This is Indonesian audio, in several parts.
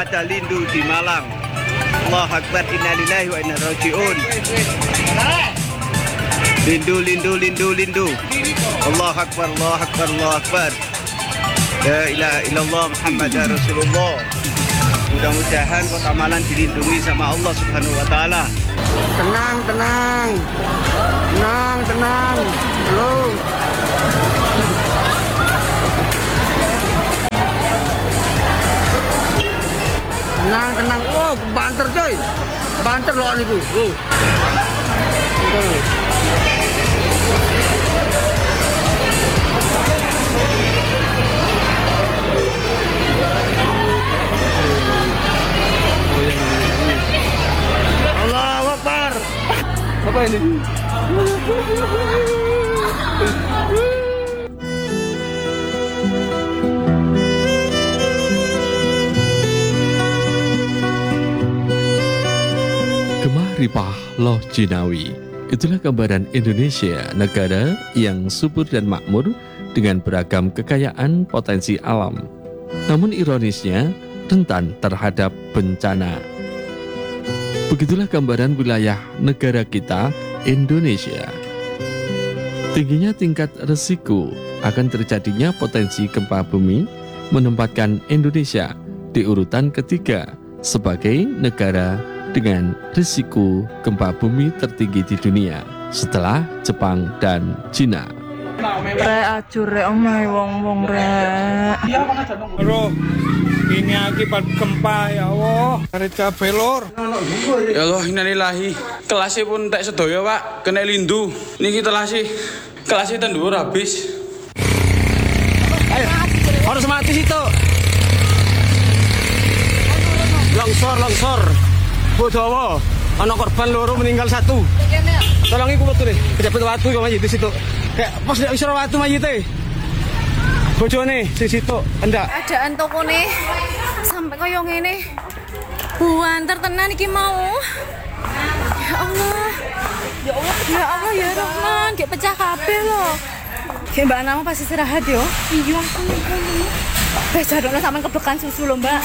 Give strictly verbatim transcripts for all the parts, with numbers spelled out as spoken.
ada Lindu di Malang. Allahu Akbar, innalillahi wa inna ilaihi raji'un. Lindu, lindu, lindu, lindu. Allahu Akbar, Allahu Akbar, Allahu Akbar. La ilaha illallah Muhammadar Rasulullah. Mudah-mudahan Kota Malang dilindungi sama Allah Subhanahu wa taala. Tenang, tenang. Tenang, tenang. Belum. Tenang, tenang. Oh, banter coy. Banter loh niku. Oh. Allahu Akbar. Apa ini? Gemah Ripah Loh Jinawi. Itulah gambaran Indonesia, negara yang subur dan makmur dengan beragam kekayaan potensi alam. Namun ironisnya, rentan terhadap bencana. Begitulah gambaran wilayah negara kita, Indonesia. Tingginya tingkat resiko akan terjadinya potensi gempa bumi menempatkan Indonesia di urutan ketiga sebagai negara dengan risiko gempa bumi tertinggi di dunia setelah Jepang dan Cina. Re acur re omai wong-wong re. Bro, ini akibat gempa ya Allah. Kerja belor. Ya Allah, innalillahi. Kelasnya pun tak sedoyo Pak, kena lindu. Niki telasi, kelasnya ten dhuwur habis. Ayo, harus mati situ. Longsor, longsor. Bodowo, ana korban loro meninggal satu. Tolong iku metu nih, kejepit watu kok mayit di situ. Kayak pos ndak iso watu mayite. Bojone di situ, endak. Adaan toko nih sampai koyo ngene. Buanter tenan iki mau. Ya Allah. Ya Allah, ya Allah ya Rahman, kayak pecah kabeh loh. Kayak Mbak Nama pasti istirahat yo. Iya, aku ngono. Wes jadone sampean kebekan susu lho, Mbak.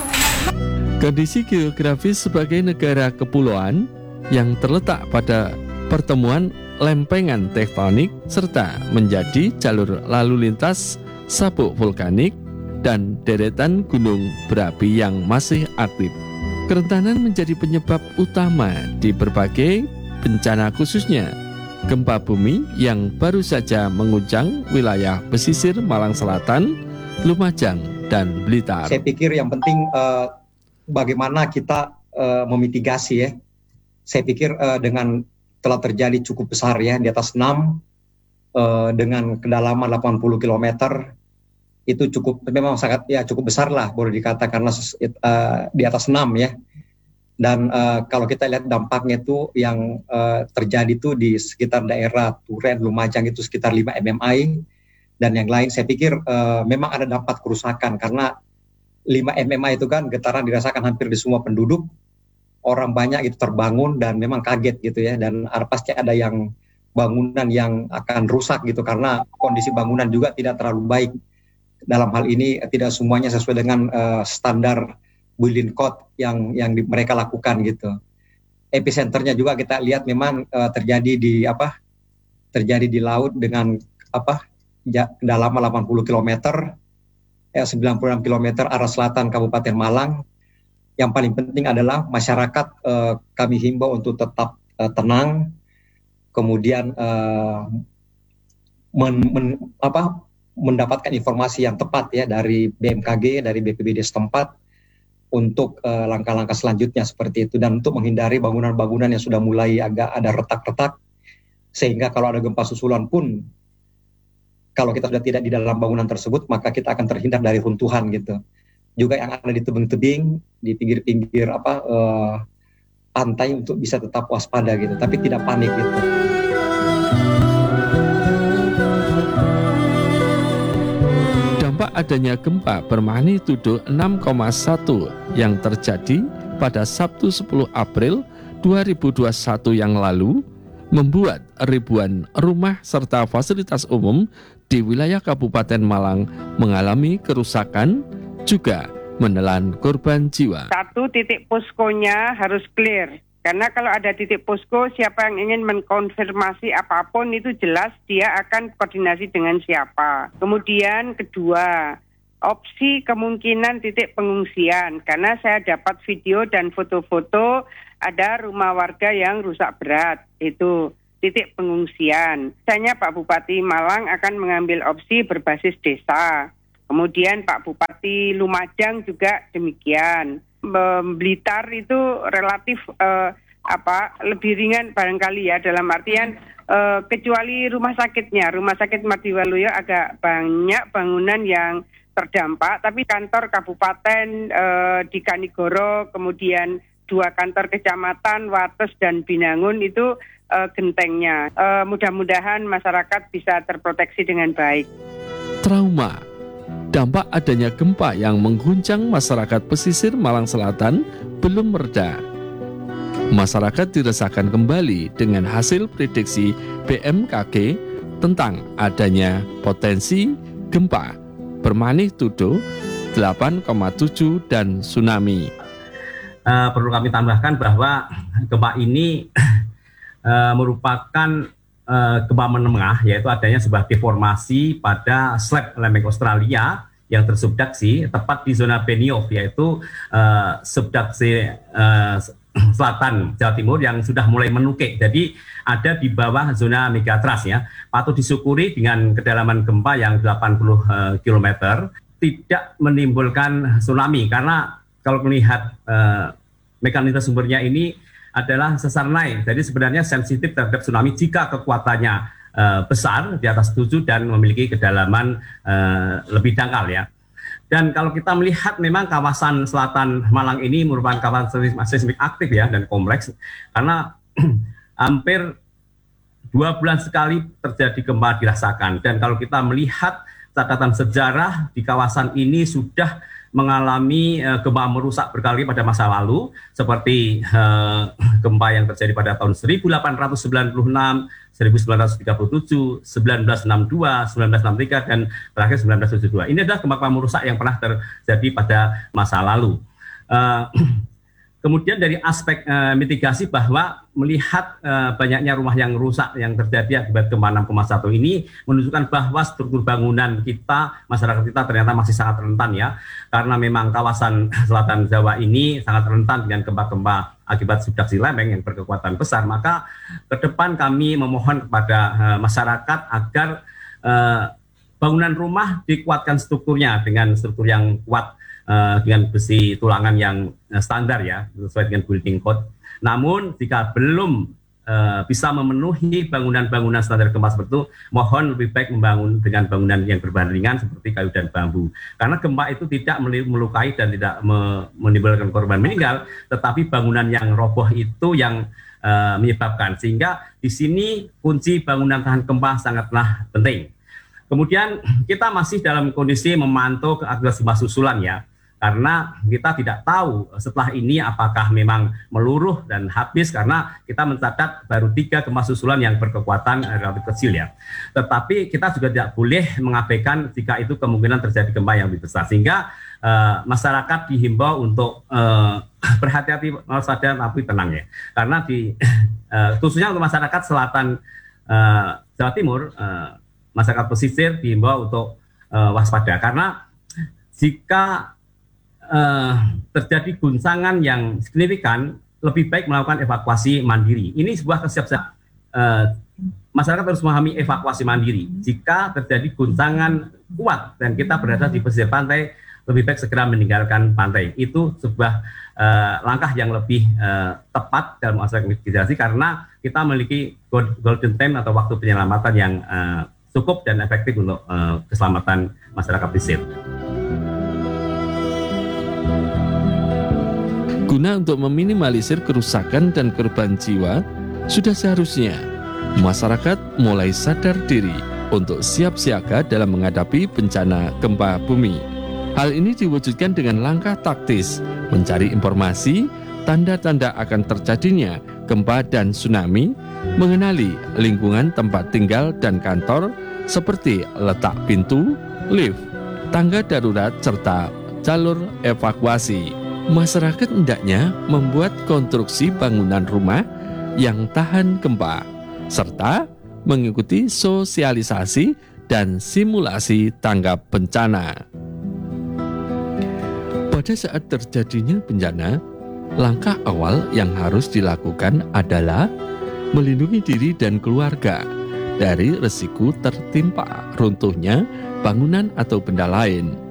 Kondisi geografis sebagai negara kepulauan yang terletak pada pertemuan lempengan tektonik serta menjadi jalur lalu lintas sabuk vulkanik dan deretan gunung berapi yang masih aktif. Kerentanan menjadi penyebab utama di berbagai bencana, khususnya gempa bumi yang baru saja mengguncang wilayah pesisir Malang Selatan, Lumajang, dan Blitar. Saya pikir yang penting uh... bagaimana kita uh, memitigasi ya. Saya pikir uh, dengan telah terjadi cukup besar ya, di atas enam uh, dengan kedalaman delapan puluh kilometer, itu cukup, memang sangat ya cukup besar lah boleh dikata, karena uh, di atas enam ya. Dan uh, kalau kita lihat dampaknya itu yang uh, terjadi itu di sekitar daerah Turen, Lumajang itu sekitar lima milimeter, dan yang lain saya pikir uh, memang ada dampak kerusakan, karena lima milimeter itu kan getaran dirasakan hampir di semua penduduk, orang banyak itu terbangun dan memang kaget gitu ya, dan ada, pasti ada yang bangunan yang akan rusak gitu karena kondisi bangunan juga tidak terlalu baik. Dalam hal ini tidak semuanya sesuai dengan uh, standar building code yang yang di, mereka lakukan gitu. Epicenternya juga kita lihat memang uh, terjadi di apa? Terjadi di laut dengan apa? Kedalaman delapan puluh kilometer. sembilan puluh enam kilometer arah selatan Kabupaten Malang. Yang paling penting adalah masyarakat eh, kami himbau untuk tetap eh, tenang, kemudian eh, men, men, apa, mendapatkan informasi yang tepat ya dari B M K G, dari B P B D setempat untuk eh, langkah-langkah selanjutnya seperti itu, dan untuk menghindari bangunan-bangunan yang sudah mulai agak ada retak-retak, sehingga kalau ada gempa susulan pun, kalau kita sudah tidak di dalam bangunan tersebut, maka kita akan terhindar dari runtuhan gitu. Juga yang ada di tebing-tebing, di pinggir-pinggir apa uh, pantai, untuk bisa tetap waspada gitu, tapi tidak panik gitu. Dampak adanya gempa bermagnitudo enam koma satu yang terjadi pada Sabtu sepuluh April dua ribu dua puluh satu yang lalu membuat ribuan rumah serta fasilitas umum di wilayah Kabupaten Malang mengalami kerusakan, juga menelan korban jiwa. Satu, titik poskonya harus clear. Karena kalau ada titik posko, siapa yang ingin mengkonfirmasi apapun itu jelas dia akan koordinasi dengan siapa. Kemudian kedua, opsi kemungkinan titik pengungsian. Karena saya dapat video dan foto-foto ada rumah warga yang rusak berat. Itu titik pengungsian. Misalnya Pak Bupati Malang akan mengambil opsi berbasis desa. Kemudian Pak Bupati Lumajang juga demikian. Blitar itu relatif uh, apa lebih ringan barangkali ya, dalam artian uh, kecuali rumah sakitnya, rumah sakit Mardiwaluyo agak banyak bangunan yang terdampak, tapi kantor kabupaten uh, di Kanigoro, kemudian dua kantor kecamatan Wates dan Binangun itu uh, gentengnya. Uh, mudah-mudahan masyarakat bisa terproteksi dengan baik. Trauma. Dampak adanya gempa yang mengguncang masyarakat pesisir Malang Selatan belum mereda. Masyarakat diresahkan kembali dengan hasil prediksi B M K G tentang adanya potensi gempa bermagnitudo delapan koma tujuh dan tsunami. Uh, perlu kami tambahkan bahwa gempa ini uh, merupakan Uh, gempa menengah, yaitu adanya sebuah deformasi pada slab lempeng Australia yang tersubduksi tepat di zona Benioff, yaitu uh, subduksi uh, selatan Jawa Timur yang sudah mulai menukik. Jadi ada di bawah zona megatrust ya. Patut disyukuri dengan kedalaman gempa yang delapan puluh uh, kilometer tidak menimbulkan tsunami, karena kalau melihat uh, mekanisme sumbernya ini adalah sesar naik. Jadi sebenarnya sensitif terhadap tsunami jika kekuatannya uh, besar di atas tujuh dan memiliki kedalaman uh, lebih dangkal ya. Dan kalau kita melihat memang kawasan selatan Malang ini merupakan kawasan seismik aktif ya dan kompleks, karena hampir dua bulan sekali terjadi gempa dirasakan. Dan kalau kita melihat catatan sejarah di kawasan ini sudah mengalami uh, gempa merusak berkali pada masa lalu, seperti uh, gempa yang terjadi pada tahun seribu delapan ratus sembilan puluh enam, seribu sembilan ratus tiga puluh tujuh, seribu sembilan ratus enam puluh dua, seribu sembilan ratus enam puluh tiga, dan terakhir seribu sembilan ratus tujuh puluh dua. Ini adalah gempa-gempa merusak yang pernah terjadi pada masa lalu. Uh, Kemudian dari aspek uh, mitigasi, bahwa melihat uh, banyaknya rumah yang rusak yang terjadi akibat gempa enam koma satu ini menunjukkan bahwa struktur bangunan kita, masyarakat kita ternyata masih sangat rentan ya. Karena memang kawasan selatan Jawa ini sangat rentan dengan gempa-gempa akibat subduksi lempeng yang berkekuatan besar. Maka ke depan kami memohon kepada uh, masyarakat agar uh, bangunan rumah dikuatkan strukturnya dengan struktur yang kuat, Uh, dengan besi tulangan yang uh, standar ya, sesuai dengan building code. Namun jika belum uh, bisa memenuhi bangunan-bangunan standar gempa seperti itu, mohon lebih baik membangun dengan bangunan yang berbahan ringan seperti kayu dan bambu. Karena gempa itu tidak melukai dan tidak me menimbulkan korban meninggal, tetapi bangunan yang roboh itu yang uh, menyebabkan. Sehingga di sini kunci bangunan tahan gempa sangatlah penting. Kemudian kita masih dalam kondisi memantau akibat gempa susulan ya. Karena kita tidak tahu setelah ini apakah memang meluruh dan habis, karena kita mencatat baru tiga gempa susulan yang berkekuatan relatif kecil ya. Tetapi kita juga tidak boleh mengabaikan jika itu kemungkinan terjadi gempa yang lebih besar. Sehingga uh, masyarakat dihimbau untuk uh, berhati-hati, waspada tapi tenang ya. Karena di uh, khususnya untuk masyarakat selatan uh, Jawa Timur, uh, masyarakat pesisir dihimbau untuk uh, waspada. Karena jika Uh, terjadi guncangan yang signifikan, lebih baik melakukan evakuasi mandiri. Ini sebuah kesiapsiagaan. Uh, masyarakat harus memahami evakuasi mandiri. Jika terjadi guncangan kuat dan kita berada di pesisir pantai, lebih baik segera meninggalkan pantai. Itu sebuah uh, langkah yang lebih uh, tepat dalam aspek mitigasi, karena kita memiliki golden time atau waktu penyelamatan yang uh, cukup dan efektif untuk uh, keselamatan masyarakat pesisir. Guna untuk meminimalisir kerusakan dan korban jiwa, sudah seharusnya masyarakat mulai sadar diri untuk siap siaga dalam menghadapi bencana gempa bumi. Hal ini diwujudkan dengan langkah taktis, mencari informasi, tanda-tanda akan terjadinya gempa dan tsunami, mengenali lingkungan tempat tinggal dan kantor seperti letak pintu, lift, tangga darurat, serta jalur evakuasi. Masyarakat hendaknya membuat konstruksi bangunan rumah yang tahan gempa, serta mengikuti sosialisasi dan simulasi tanggap bencana. Pada saat terjadinya bencana, langkah awal yang harus dilakukan adalah melindungi diri dan keluarga dari risiko tertimpa runtuhnya bangunan atau benda lain.